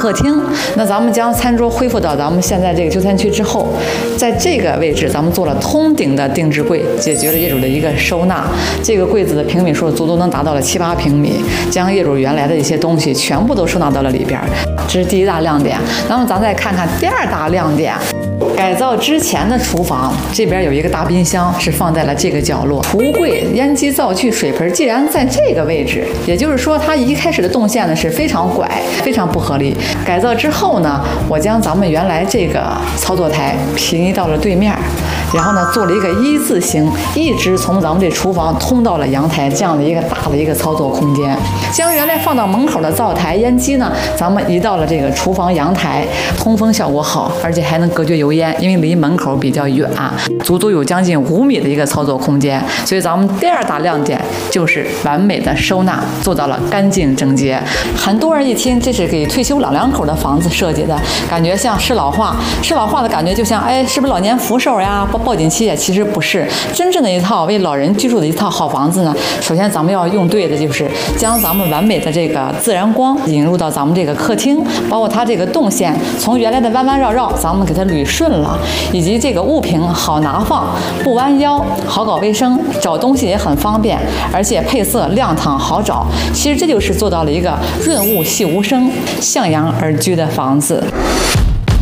客厅。那咱们将餐桌恢复到咱们现在这个就餐区之后，在这个位置咱们做了通顶的定制柜，解决了业主的一个收纳。这个柜子的平米数足足能达到了7、8平米，将业主原来的一些东西全部都收纳到了里边。这是第一大亮点。那么咱再看看第二大亮点。改造之前的厨房这边有一个大冰箱，是放在了这个角落。橱柜、烟机、灶具、水盆既然在这个位置，也就是说它一开始的动线呢是非常拐、非常不合理。改造之后呢，我将咱们原来这个操作台平移到了对面，然后呢做了一个一字形，一直从咱们这厨房通到了阳台这样的一个大的一个操作空间。将原来放到门口的灶台、烟机呢，咱们移到了这个厨房阳台，通风效果好，而且还能隔绝油烟，因为离门口比较远，足足有将近5米的一个操作空间。所以咱们第二大亮点就是完美的收纳，做到了干净整洁。很多人一听这是给退休老两口的房子设计的，感觉像适老化，适老化的感觉就像是不是老年福寿呀、抱紧期呀？其实不是，真正的一套为老人居住的一套好房子呢，首先咱们要用对的就是将咱们完美的这个自然光引入到咱们这个客厅，包括它这个动线从原来的弯弯绕绕，咱们给它捋顺了，以及这个物品好拿放，不弯腰，好搞卫生，找东西也很方便，而且配色亮堂好找。其实这就是做到了一个润物细无声、向阳而居的房子。